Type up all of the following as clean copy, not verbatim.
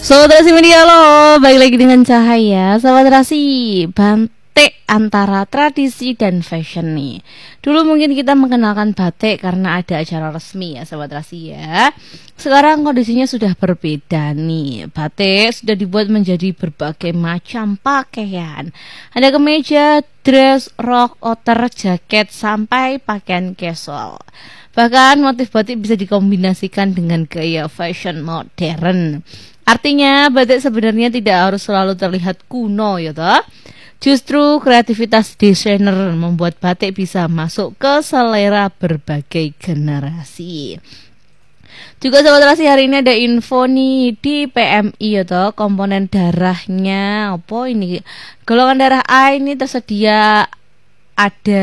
Sobat Rasi Media, halo, balik lagi dengan Cahaya. Sobat Rasi, batik antara tradisi dan fashion nih. Dulu mungkin kita mengenalkan batik karena ada acara resmi ya Sobat Rasi ya. Sekarang kondisinya sudah berbeda nih. Batik sudah dibuat menjadi berbagai macam pakaian. Ada kemeja, dress, rok, outer, jaket, sampai pakaian casual. Bahkan motif batik bisa dikombinasikan dengan gaya fashion modern. Artinya batik sebenarnya tidak harus selalu terlihat kuno ya toh. Justru kreativitas desainer membuat batik bisa masuk ke selera berbagai generasi. Juga Sobat Rasi, hari ini ada info nih di PMI ya toh, komponen darahnya apa ini? Golongan darah A ini tersedia ada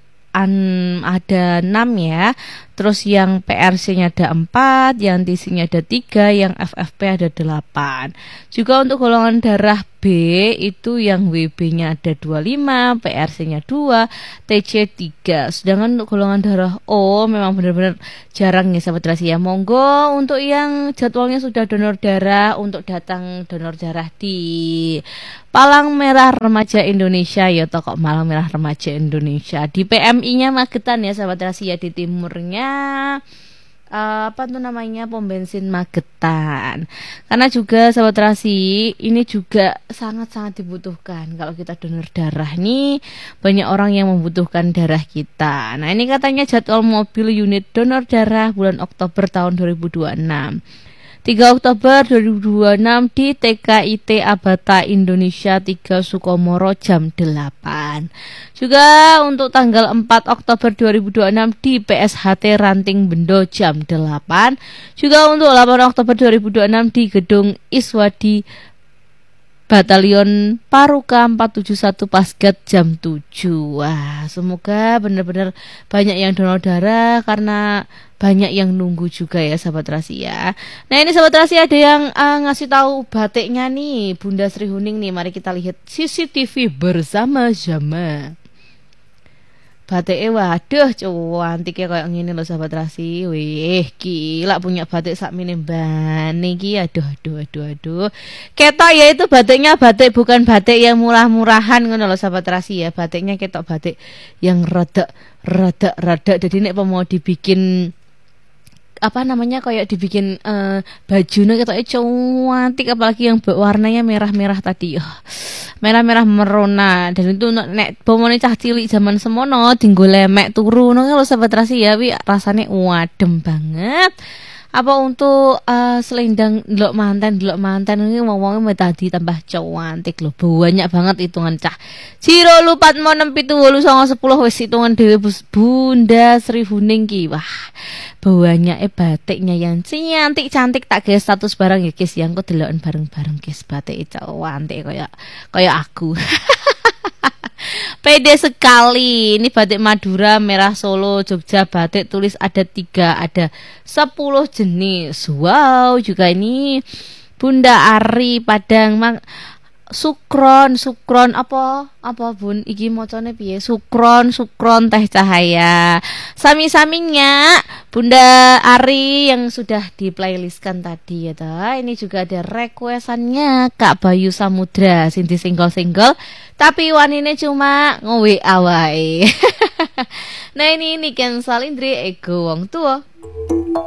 6 ya. Terus yang PRC-nya ada 4, yang TC-nya ada 3, yang FFP ada 8. Juga untuk golongan darah B itu yang WB-nya ada 25, PRC-nya 2, TC 3. Sedangkan untuk golongan darah O memang benar-benar jarang ya Sahabat Rasi ya. Monggo untuk yang jadwalnya sudah donor darah untuk datang donor darah di Palang Merah Remaja Indonesia ya toh, Palang Merah Remaja Indonesia di PMI-nya Magetan ya Sahabat Rasi ya, di timurnya pom bensin Magetan. Karena juga Sahabat Rasi, ini juga sangat-sangat dibutuhkan. Kalau kita donor darah nih, banyak orang yang membutuhkan darah kita. Nah, ini katanya jadwal mobil unit donor darah bulan Oktober tahun 2026. 3 Oktober 2026 di TKIT Abata Indonesia 3 Sukomoro jam 8. Juga untuk tanggal 4 Oktober 2026 di PSHT Ranting Bendo jam 8. Juga untuk 8 Oktober 2026 di Gedung Iswadi Batalion Paruka 471 Pasgat jam 7. Wah, semoga benar-benar banyak yang donor darah karena banyak yang nunggu juga ya Sahabat Rasi ya. Nah, ini Sahabat Rasi ada yang ngasih tahu batiknya nih, Bunda Sri Huning nih. Mari kita lihat CCTV bersama-sama. Batiknya waduh cantiknya kayak gini loh Sahabat Rasi. Wih, gila punya batik sak minimban iki. Aduh. Ketok ya itu batiknya batik, bukan batik yang murah-murahan ngono loh Sahabat Rasi ya. Batiknya ketok batik yang rada. Jadi nek mau dibikin kayak dibikin bajunya ketoknya cantik, apalagi yang warnanya merah-merah tadi. Merah-merah merona, dan itu nek pomone cah cilik zaman semono dinggo lemek turu ngono lho Sahabat Rasi ya, wi rasane wadem banget. Apa untuk selendang delok manten iki wong-wonge mau tadi tambah cantik lho. Banyak banget hitungan cah. 0 4 6 7 8 9 10 wis hitungan dhewe Bunda Sri Huning ki. Wah, banyak batiknya yang cantik tak gawe status barang ya guys, yang kok deloken bareng-bareng guys, batik cantik kayak aku. Pede sekali. Ini batik Madura, merah Solo, Jogja batik tulis ada 3, ada 10 jenis. Wow, juga ini Bunda Ari Padang Sukron apa Bun iki macane piye? Sukron Teh Cahaya. Sami-saminya Bunda Ari yang sudah di playlistkan tadi ya toh. Ini juga ada requestannya Kak Bayu Samudra, Sinti single tapi wanine cuma ngowe wae. Nah, ini Ken Salindri Ego Wong Tua.